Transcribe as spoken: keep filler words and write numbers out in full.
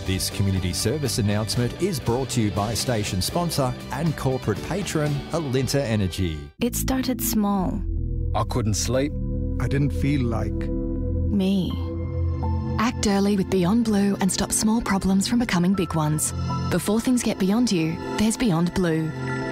This community service announcement is brought to you by station sponsor and corporate patron Alinta Energy. It started small. I couldn't sleep. I didn't feel like Me. Act early with Beyond Blue and stop small problems from becoming big ones. Before things get beyond you, there's Beyond Blue.